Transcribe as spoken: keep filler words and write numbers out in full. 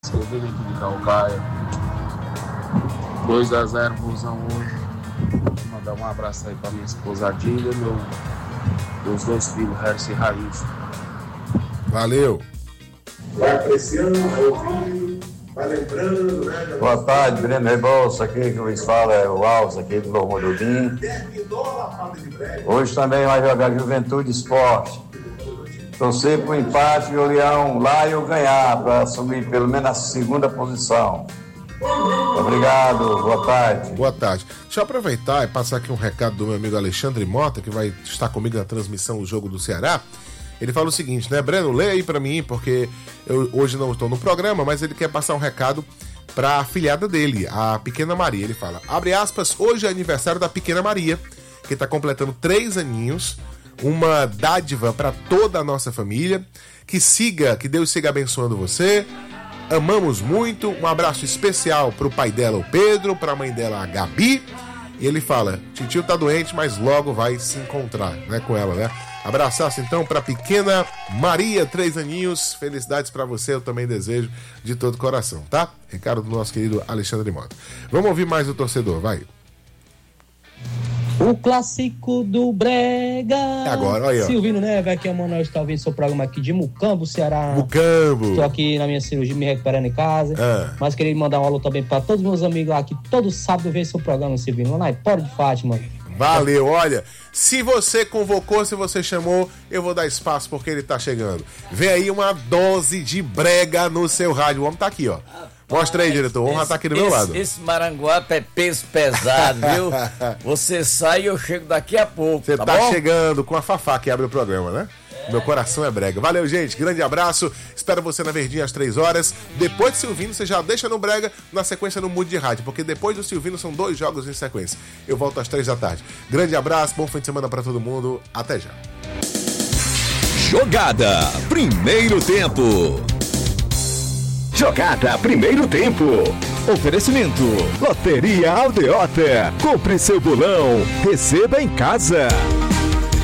Escrevendo aqui de Calcaia. dois a zero, Busão hoje. Vou mandar um abraço aí pra minha esposa Adília, meu, meus dois filhos, Harris e Raíssa. Valeu. Vai apreciando, ouvindo, vai lembrando, né? Boa tarde, Breno Rebouça, aqui que Luiz fala é o Alves, aqui do Louro Rodobim. Hoje também vai jogar Juventude Esporte. Torcer para o empate e o Leão lá e eu ganhar, para assumir pelo menos a segunda posição. Obrigado, boa tarde. Boa tarde. Deixa eu aproveitar e passar aqui um recado do meu amigo Alexandre Mota, que vai estar comigo na transmissão do jogo do Ceará. Ele fala o seguinte, né, Breno, lê aí pra mim, porque eu hoje não estou no programa, mas ele quer passar um recado pra afilhada dele, a pequena Maria. Ele fala, abre aspas, hoje é aniversário da pequena Maria, que tá completando três aninhos, uma dádiva pra toda a nossa família, que siga, que Deus siga abençoando você, amamos muito, um abraço especial pro pai dela, o Pedro, pra mãe dela, a Gabi, e ele fala, titio tá doente, mas logo vai se encontrar, né, com ela, né? Abraçaço então pra pequena Maria, três aninhos, felicidades pra você, eu também desejo de todo o coração, tá? Recado do nosso querido Alexandre Mota. Vamos ouvir mais o torcedor, vai. O clássico do Brega. É agora, olha aí, ó. Silvino Neves, aqui é o Manuel, está ouvindo seu programa aqui de Mucambo, Ceará. Mucambo. Estou aqui na minha cirurgia, me recuperando em casa. Ah. Mas queria mandar um alô também para todos os meus amigos lá, que todo sábado vê seu programa, Silvino. Lá na Hipódromo de Fátima. Valeu, olha, se você convocou, se você chamou, eu vou dar espaço porque ele tá chegando. Vem aí uma dose de brega no seu rádio. O homem tá aqui, ó. Mostra aí, diretor. O homem já tá aqui do meu esse, lado. Esse maranguape é peso pesado, viu? Você sai e eu chego daqui a pouco. Você tá, tá bom? chegando com a Fafá que abre o programa, né? É. Meu coração é brega. Valeu, gente. Grande abraço. Espero você na Verdinha às três horas. Depois do Silvino, você já deixa no brega, na sequência no Mude de Rádio, porque depois do Silvino são dois jogos em sequência. Eu volto às três da tarde. Grande abraço, bom fim de semana pra todo mundo. Até já. Jogada. Primeiro tempo. Jogada Primeiro Tempo. Oferecimento. Loteria Aldeota. Compre seu bolão. Receba em casa.